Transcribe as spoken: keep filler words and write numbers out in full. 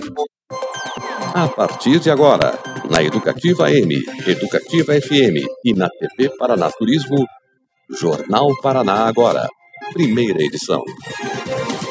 A partir de agora, na Educativa M, Educativa F M e na T V Paraná Turismo, Jornal Paraná Agora, primeira edição.